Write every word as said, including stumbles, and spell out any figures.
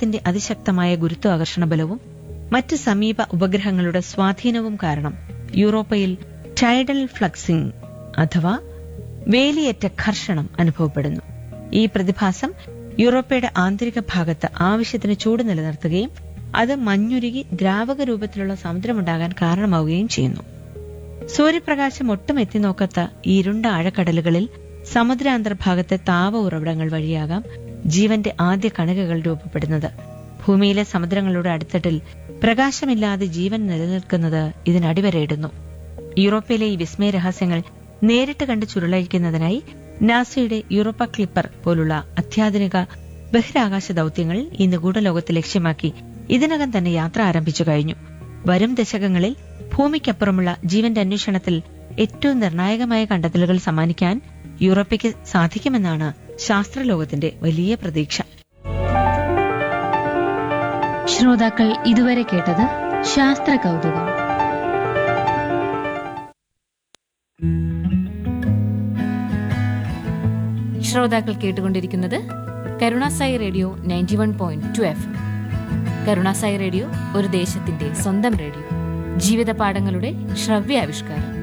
ഗ്രഹത്തിന്റെ അതിശക്തമായ ഗുരുത്വാകർഷണ ബലവും മറ്റ് സമീപ ഉപഗ്രഹങ്ങളുടെ സ്വാധീനവും കാരണം യൂറോപ്പയിൽ ടൈഡൽ ഫ്ലക്സിംഗ് അഥവാ വേലിയേറ്റ ഘർഷണം അനുഭവപ്പെടുന്നു. ഈ പ്രതിഭാസം യൂറോപ്പയുടെ ആന്തരിക ഭാഗത്ത് ആവശ്യത്തിന് ചൂട് നിലനിർത്തുകയും അത് മഞ്ഞുരുകി ദ്രാവക രൂപത്തിലുള്ള സമുദ്രമുണ്ടാകാൻ കാരണമാവുകയും ചെയ്യുന്നു. സൂര്യപ്രകാശം ഒട്ടും എത്തിനോക്കാത്ത ഈ ഇരുണ്ട ആഴക്കടലുകളിൽ സമുദ്രാന്തർഭാഗത്തെ താപ ഉറവിടങ്ങൾ വഴിയാകാം ജീവന്റെ ആദ്യ കണികകൾ രൂപപ്പെടുന്നത്. ഭൂമിയിലെ സമുദ്രങ്ങളുടെ അടിത്തട്ടിൽ പ്രകാശമില്ലാതെ ജീവൻ നിലനിൽക്കുന്നത് ഇതിനടിവരയിടുന്നു. യൂറോപ്പിലെ ഈ വിസ്മയ രഹസ്യങ്ങൾ നേരിട്ട് കണ്ട് ചുരുളഴിക്കുന്നതിനായി നാസയുടെ യൂറോപ്പ ക്ലിപ്പർ പോലുള്ള അത്യാധുനിക ബഹിരാകാശ ദൌത്യങ്ങൾ ഈ നിഗൂഢലോകത്ത് ലക്ഷ്യമാക്കി ഇതിനകം തന്നെ യാത്ര ആരംഭിച്ചു കഴിഞ്ഞു. വരും ദശകങ്ങളിൽ ഭൂമിക്കപ്പുറമുള്ള ജീവന്റെ അന്വേഷണത്തിൽ ഏറ്റവും നിർണായകമായ കണ്ടെത്തലുകൾ സമ്മാനിക്കാൻ യൂറോപ്പയ്ക്ക് സാധിക്കുമെന്നാണ് ശാസ്ത്രലോകത്തിന്റെ വലിയ പ്രതീക്ഷ. ശ്രോതാക്കൾ ഇതുവരെ കേട്ടത് ശാസ്ത്ര കൗതുകം. ശ്രോതാക്കൾ കേട്ടുകൊണ്ടിരിക്കുന്നത് Karunasai radio ninety one point two F. Karunasai radio ഒരു ദേശത്തിന്റെ സ്വന്തം റേഡിയോ, ജീവിത പാഠങ്ങളുടെ ശ്രവ്യാവിഷ്കാരം.